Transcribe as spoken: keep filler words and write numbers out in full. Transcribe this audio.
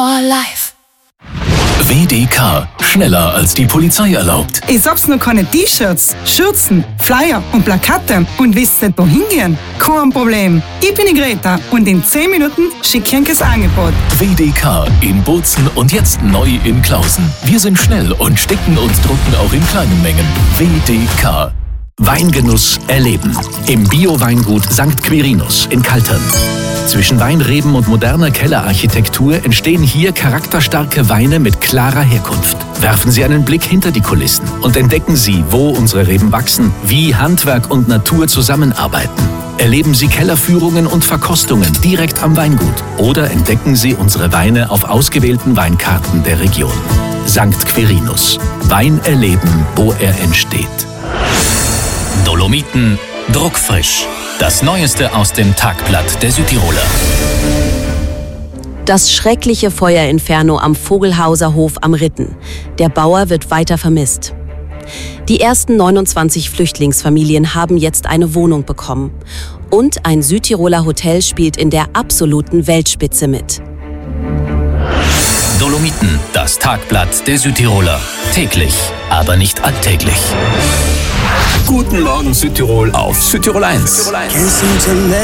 More life. W D K. Schneller als die Polizei erlaubt. Ich hab's noch keine T-Shirts, Schürzen, Flyer und Plakate und wisst nicht, wohin gehen? Kein Problem. Ich bin die Greta und in zehn Minuten schicke ich das Angebot. W D K in Bozen und jetzt neu in Klausen. Wir sind schnell und sticken und drucken auch in kleinen Mengen. W D K. Weingenuss erleben. Im Bio-Weingut Sankt Quirinus in Kaltern. Zwischen Weinreben und moderner Kellerarchitektur entstehen hier charakterstarke Weine mit klarer Herkunft. Werfen Sie einen Blick hinter die Kulissen und entdecken Sie, wo unsere Reben wachsen, wie Handwerk und Natur zusammenarbeiten. Erleben Sie Kellerführungen und Verkostungen direkt am Weingut oder entdecken Sie unsere Weine auf ausgewählten Weinkarten der Region. Sankt Quirinus. Wein erleben, wo er entsteht. Dolomiten druckfrisch. Das Neueste aus dem Tagblatt der Südtiroler. Das schreckliche Feuerinferno am Vogelhauser Hof am Ritten. Der Bauer wird weiter vermisst. Die ersten neunundzwanzig Flüchtlingsfamilien haben jetzt eine Wohnung bekommen. Und ein Südtiroler Hotel spielt in der absoluten Weltspitze mit. Dolomiten, das Tagblatt der Südtiroler. Täglich, aber nicht alltäglich. Guten Morgen Südtirol auf Südtirol eins.